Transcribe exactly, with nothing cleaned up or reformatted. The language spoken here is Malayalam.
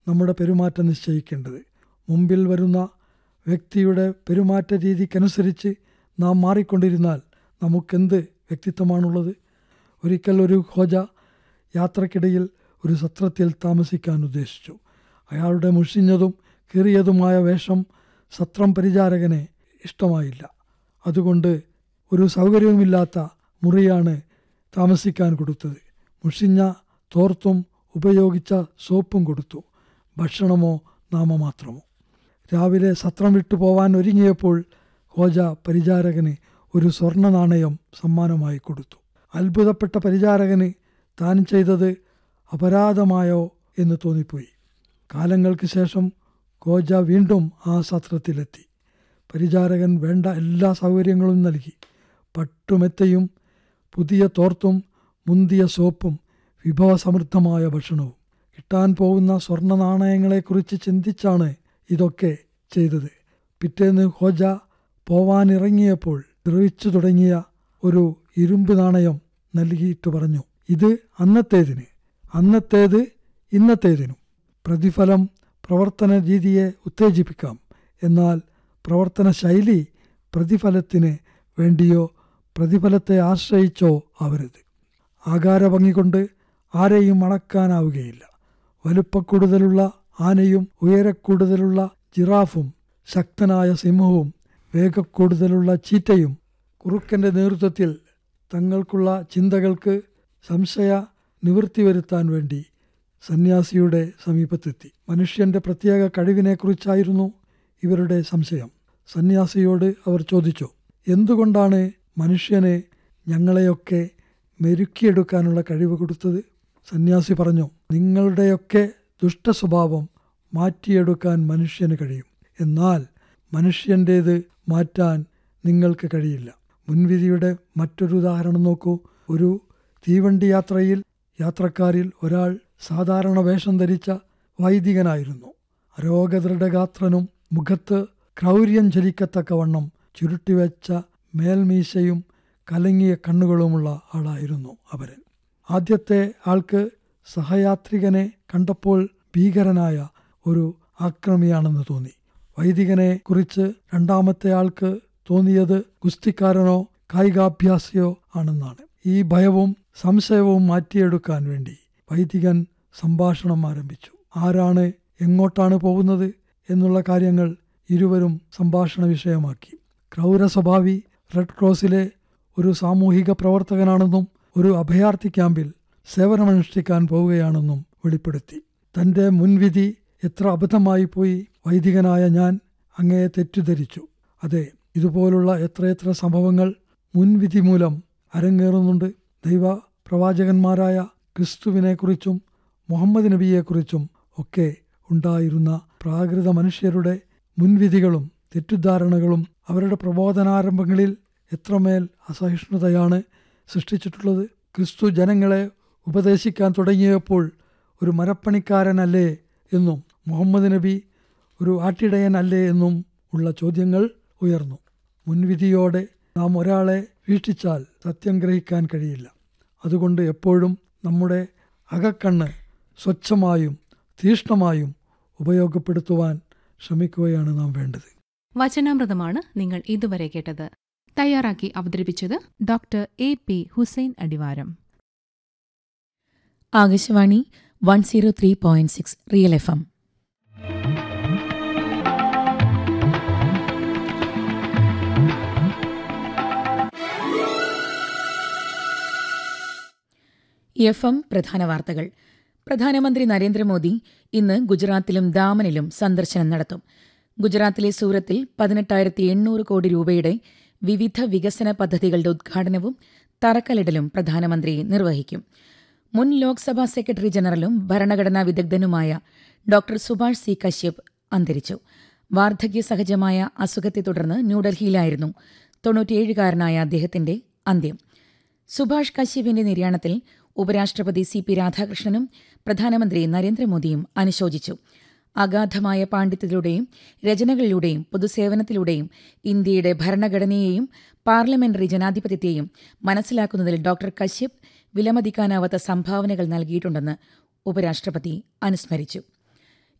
നമ്മുടെ പെരുമാറ്റം നിശ്ചയിക്കേണ്ടത്. മുമ്പിൽ വരുന്ന വ്യക്തിയുടെ പെരുമാറ്റ രീതിക്കനുസരിച്ച് നാം മാറിക്കൊണ്ടിരുന്നാൽ നമുക്കെന്ത് വ്യക്തിത്വമാണുള്ളത്? ഒരിക്കൽ ഒരു ഖോജ യാത്രക്കിടയിൽ ഒരു സത്രത്തിൽ താമസിക്കാൻ ഉദ്ദേശിച്ചു. അയാളുടെ മുഷിഞ്ഞതും കീറിയതുമായ വേഷം സത്രം പരിചാരകനെ ഇഷ്ടമായില്ല. അതുകൊണ്ട് ഒരു സൗകര്യവുമില്ലാത്ത മുറിയാണ് താമസിക്കാൻ കൊടുത്തത്. മുഷിഞ്ഞ തോർത്തും ഉപയോഗിച്ച സോപ്പും കൊടുത്തു. ഭക്ഷണമോ നാമമാത്രമോ. രാവിലെ സത്രം വിട്ടു പോവാൻ ഒരുങ്ങിയപ്പോൾ ഖോജ പരിചാരകന് ഒരു സ്വർണ്ണ നാണയം സമ്മാനമായി കൊടുത്തു. അത്ഭുതപ്പെട്ട പരിചാരകന് താൻ ചെയ്തത് അപരാധമായോ എന്ന് തോന്നിപ്പോയി. കാലങ്ങൾക്ക് ശേഷം ഖോജ വീണ്ടും ആ സത്രത്തിലെത്തി. പരിചാരകൻ വേണ്ട എല്ലാ സൗകര്യങ്ങളും നൽകി. പട്ടുമെത്തയും പുതിയ തോർത്തും മുന്തിയ സോപ്പും വിഭവസമൃദ്ധമായ ഭക്ഷണവും. കിട്ടാൻ പോകുന്ന സ്വർണ്ണ നാണയങ്ങളെക്കുറിച്ച് ചിന്തിച്ചാണ് ഇതൊക്കെ ചെയ്തത്. പിറ്റേന്ന് ഖോജ പോവാനിറങ്ങിയപ്പോൾ ദ്രവിച്ചു തുടങ്ങിയ ഒരു ഇരുമ്പ് നാണയം നൽകിയിട്ട് പറഞ്ഞു, ഇത് അന്നത്തേതിന്, അന്നത്തേത് ഇന്നത്തേതിനും. പ്രതിഫലം പ്രവർത്തന രീതിയെ ഉത്തേജിപ്പിക്കാം, എന്നാൽ പ്രവർത്തന ശൈലി പ്രതിഫലത്തിന് വേണ്ടിയോ പ്രതിഫലത്തെ ആശ്രയിച്ചോ ആവരുത്. ആകാരഭംഗി കൊണ്ട് ആരെയും അളക്കാനാവുകയില്ല. വലുപ്പക്കൂടുതലുള്ള ആനയും ഉയരക്കൂടുതലുള്ള ജിറാഫും ശക്തനായ സിംഹവും വേഗക്കൂടുതലുള്ള ചീറ്റയും കുറുക്കൻ്റെ നേതൃത്വത്തിൽ തങ്ങൾക്കുള്ള ചിന്തകൾക്ക് സംശയ നിവൃത്തി വരുത്താൻ വേണ്ടി സന്യാസിയുടെ സമീപത്തെത്തി. മനുഷ്യൻ്റെ പ്രത്യേക കഴിവിനെക്കുറിച്ചായിരുന്നു ഇവരുടെ സംശയം. സന്യാസിയോട് അവർ ചോദിച്ചു, എന്തുകൊണ്ടാണ് മനുഷ്യന് ഞങ്ങളെയൊക്കെ മെരുക്കിയെടുക്കാനുള്ള കഴിവ് കൊടുത്തത്? സന്യാസി പറഞ്ഞു, നിങ്ങളുടെയൊക്കെ ദുഷ്ടസ്വഭാവം മാറ്റിയെടുക്കാൻ മനുഷ്യന് കഴിയും, എന്നാൽ മനുഷ്യൻ്റേത് മാറ്റാൻ നിങ്ങൾക്ക് കഴിയില്ല. മുൻവിധിയുടെ മറ്റൊരു ഉദാഹരണം നോക്കൂ. ഒരു തീവണ്ടി യാത്രയിൽ യാത്രക്കാരിൽ ഒരാൾ സാധാരണ വേഷം ധരിച്ച വൈദികനായിരുന്നു. അരോഗദൃഢഗാത്രനും മുഖത്ത് ക്രൗര്യം ചലിക്കത്തക്കവണ്ണം ചുരുട്ടിവെച്ച മേൽമീശയും കലങ്ങിയ കണ്ണുകളുമുള്ള ആളായിരുന്നു അവരൻ. ആദ്യത്തെ ആൾക്ക് സഹയാത്രികനെ കണ്ടപ്പോൾ ഭീകരനായ ഒരു ആക്രമിയാണെന്ന് തോന്നി. വൈദികനെ കുറിച്ച് രണ്ടാമത്തെ ആൾക്ക് തോന്നിയത് ഗുസ്തിക്കാരനോ കായികാഭ്യാസിയോ ആണെന്നാണ്. ഈ ഭയവും സംശയവും മാറ്റിയെടുക്കാൻ വേണ്ടി വൈദികൻ സംഭാഷണം ആരംഭിച്ചു. ആരാണ് എങ്ങോട്ടാണ് പോകുന്നത് എന്നുള്ള കാര്യങ്ങൾ ഇരുവരും സംഭാഷണ വിഷയമാക്കി. ക്രൗരസ്വഭാവി റെഡ് ക്രോസിലെ ഒരു സാമൂഹിക പ്രവർത്തകനാണെന്നും ഒരു അഭയാർത്ഥി ക്യാമ്പിൽ സേവനമനുഷ്ഠിക്കാൻ പോവുകയാണെന്നും വെളിപ്പെടുത്തി. തൻ്റെ മുൻവിധി എത്ര അബദ്ധമായി പോയി. വൈദികനായ ഞാൻ അങ്ങയെ തെറ്റിദ്ധരിച്ചു. അതെ, ഇതുപോലുള്ള എത്രയെത്ര സംഭവങ്ങൾ മുൻവിധി മൂലം അരങ്ങേറുന്നുണ്ട്. ദൈവ പ്രവാചകന്മാരായ ക്രിസ്തുവിനെക്കുറിച്ചും മുഹമ്മദ് നബിയെക്കുറിച്ചും ഒക്കെ ഉണ്ടായിരുന്ന പ്രാകൃത മനുഷ്യരുടെ മുൻവിധികളും തെറ്റിദ്ധാരണകളും അവരുടെ പ്രബോധനാരംഭങ്ങളിൽ എത്രമേൽ അസഹിഷ്ണുതയാണ് സൃഷ്ടിച്ചിട്ടുള്ളത്. ക്രിസ്തു ജനങ്ങളെ ഉപദേശിക്കാൻ തുടങ്ങിയപ്പോൾ ഒരു മരപ്പണിക്കാരനല്ലേ എന്നും മുഹമ്മദ് നബി ഒരു ആട്ടിടയനല്ലേ എന്നും ഉള്ള ചോദ്യങ്ങൾ ഉയർന്നു. മുൻവിധിയോടെ നാം ഒരാളെ വീക്ഷിച്ചാൽ സത്യം ഗ്രഹിക്കാൻ കഴിയില്ല. അതുകൊണ്ട് എപ്പോഴും നമ്മുടെ അകക്കണ്ണ് സ്വച്ഛമായും തീഷ്ണമായും ഉപയോഗപ്പെടുത്തുവാൻ ശ്രമിക്കുകയാണ് നാം വേണ്ടത്. വചനാമൃതമാണ് നിങ്ങൾ ഇതുവരെ കേട്ടത്. തയ്യാറാക്കി അവതരിപ്പിച്ചത് doctor A P Hussain Adivaram. Akashvani one zero three point six real F M. F M പ്രധാന വാർത്തകൾ. പ്രധാനമന്ത്രി നരേന്ദ്രമോദി ഇന്ന് ഗുജറാത്തിലും ദാമനിലും സന്ദർശനം നടത്തും. ഗുജറാത്തിലെ സൂറത്തിൽ പതിനെട്ടായിരത്തി എണ്ണൂറ് കോടി രൂപയുടെ വിവിധ വികസന പദ്ധതികളുടെ ഉദ്ഘാടനവും തറക്കല്ലിടലും പ്രധാനമന്ത്രി നിർവഹിക്കും. മുൻ ലോക്സഭാ സെക്രട്ടറി ജനറലും ഭരണഘടനാ വിദഗ്ധനുമായ ഡോക്ടർ സുഭാഷ് സി കശ്യപ് അന്തരിച്ചു. വാർദ്ധക്യ സഹജമായ അസുഖത്തെ തുടർന്ന് ന്യൂഡൽഹിയിലായിരുന്നു തൊണ്ണൂറ്റിയേഴുകാരനായ അദ്ദേഹത്തിന്റെ അന്ത്യം. സുഭാഷ് കശ്യപിന്റെ നിര്യാണത്തിൽ ഉപരാഷ്ട്രപതി സി പി രാധാകൃഷ്ണനും പ്രധാനമന്ത്രി നരേന്ദ്രമോദിയും അനുശോചിച്ചു. അഗാധമായ പാണ്ഡിത്യത്തിലൂടെയും രചനകളിലൂടെയും പൊതുസേവനത്തിലൂടെയും ഇന്ത്യയുടെ ഭരണഘടനയെയും പാർലമെന്ററി ജനാധിപത്യത്തെയും മനസ്സിലാക്കുന്നതിൽ ഡോക്ടർ കശ്യപ് വിലമതിക്കാനാവാത്ത സംഭാവനകൾ നൽകിയിട്ടുണ്ടെന്ന് ഉപരാഷ്ട്രപതി അനുസ്മരിച്ചു.